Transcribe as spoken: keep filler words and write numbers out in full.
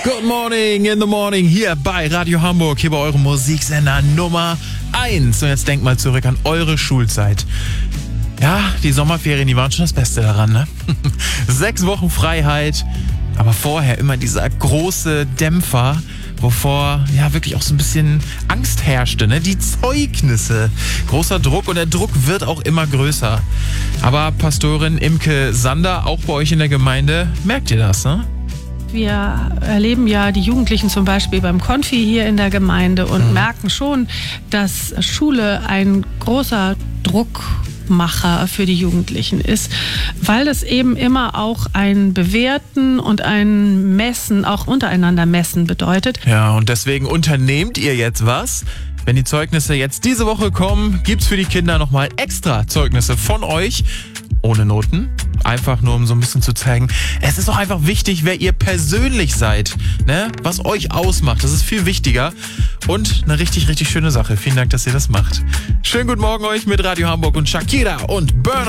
Good morning in the morning hier bei Radio Hamburg, hier bei eurem Musiksender Nummer eins. Und jetzt denkt mal zurück an eure Schulzeit. Ja, die Sommerferien, die waren schon das Beste daran, ne? Sechs Wochen Freiheit, aber vorher immer dieser große Dämpfer, wovor ja wirklich auch so ein bisschen Angst herrschte, ne? Die Zeugnisse. Großer Druck und der Druck wird auch immer größer. Aber Pastorin Imke Sander, auch bei euch in der Gemeinde, merkt ihr das, ne? Wir erleben ja die Jugendlichen zum Beispiel beim Konfi hier in der Gemeinde und mhm. merken schon, dass Schule ein großer Druckmacher für die Jugendlichen ist, weil es eben immer auch ein Bewerten und ein Messen, auch untereinander Messen bedeutet. Ja, und deswegen unternehmt ihr jetzt was. Wenn die Zeugnisse jetzt diese Woche kommen, gibt's für die Kinder nochmal extra Zeugnisse von euch. Ohne Noten. Einfach nur, um so ein bisschen zu zeigen, es ist auch einfach wichtig, wer ihr persönlich seid, ne? Was euch ausmacht. Das ist viel wichtiger. Und eine richtig, richtig schöne Sache. Vielen Dank, dass ihr das macht. Schönen guten Morgen euch mit Radio Hamburg und Shakira und Burner.